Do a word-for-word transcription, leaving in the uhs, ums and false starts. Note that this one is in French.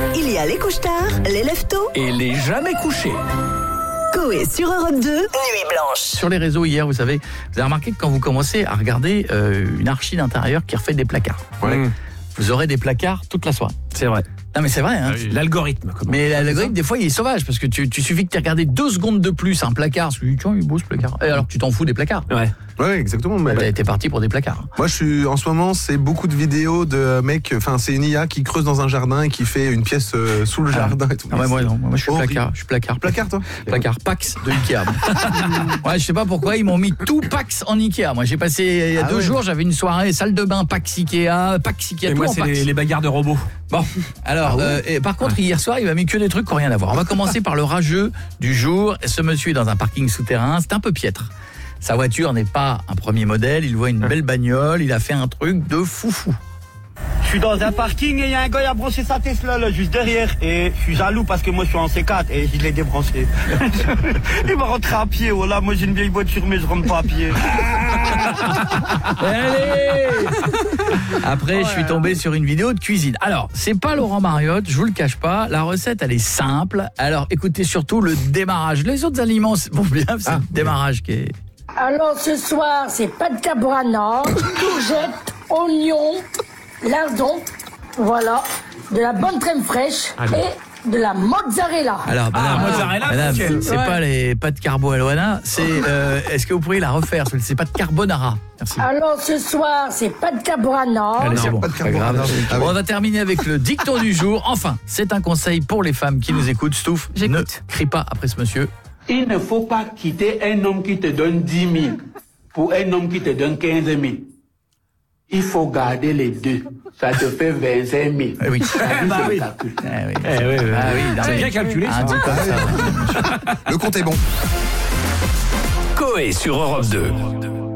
Il y a les couche-tard, les lève-tôt Et les jamais couchés. Coé sur Europe deux, Nuit Blanche. Sur les réseaux hier, vous savez, vous avez remarqué que quand vous commencez à regarder euh, une archi d'intérieur qui refait des placards, Ouais. mmh. vous aurez des placards toute la soirée. C'est vrai. Non mais c'est vrai, hein. Ah oui. L'algorithme. Comment Mais l'algorithme, des fois, il est sauvage parce que tu, tu suffit que tu aies regardé deux secondes de plus un placard, tu dis, tiens, il est beau ce placard. Et alors que tu t'en fous des placards. Ouais. Ouais, exactement. Mais T'es, t'es parti pour des placards. moi, je suis en ce moment, c'est beaucoup de vidéos de mecs. Enfin, c'est une I A qui creuse dans un jardin et qui fait une pièce euh, sous le Ah. jardin et tout. Ah ouais, moi, non, moi je suis Horrible. placard, je suis placard. Placard, toi Placard Pax de Ikea. Ouais, je sais pas pourquoi ils m'ont mis tout Pax en Ikea. Moi, j'ai passé il y a Ah deux ouais. jours, j'avais une soirée salle de bain Pax Ikea, Pax Ikea, Et tout moi, en c'est Pax. les, les bagarres de robots. Bon, alors, Ah ouais. euh, et par contre, hier soir, il m'a mis que des trucs qui n'ont rien à voir. On va commencer par le rageux du jour. Ce monsieur est dans un parking souterrain, c'est un peu piètre. Sa voiture n'est pas un premier modèle, il voit une belle bagnole, il a fait un truc de foufou. Je suis dans un parking et il y a un gars qui a branché sa Tesla là, juste derrière. Et je suis jaloux parce que moi je suis en C quatre et je l'ai débranché. Il m'a rentré à pied, voilà, moi j'ai une vieille voiture mais je rentre pas à pied. Allez Après, je suis tombé sur une vidéo de cuisine. Alors, c'est pas Laurent Mariotte, je vous le cache pas. La recette, elle est simple. Alors, écoutez surtout le démarrage. Les autres aliments vont bien, c'est le démarrage qui est... Alors ce soir, c'est pâte carbonara, courgettes, oignons, lardons, voilà, de la bonne crème fraîche et de la mozzarella. Alors, Ah, madame, mozzarella, madame, nickel. c'est Ouais. pas les pâtes carbo Aloana, c'est... euh, est-ce que vous pourriez la refaire? C'est pâtes carbonara. Merci. Alors ce soir, c'est pâte carbonara. Allez, non, c'est bon, pas de pas carbonara. grave. Ah oui. Bon, on va terminer avec le dicton du jour. Enfin, c'est un conseil pour les femmes qui nous écoutent. Stouff, ne J'écoute. crie pas après ce monsieur. Il ne faut pas quitter un homme qui te donne dix mille pour un homme qui te donne quinze mille. Il faut garder les deux. Ça te fait vingt-cinq mille. Eh oui. Ça dit, Bah c'est le oui. calcul. Eh oui. Eh oui, oui, Ah oui, non, c'est mais- bien calculé, Un ça. truc comme ça. Le compte est bon. Coé sur Europe deux.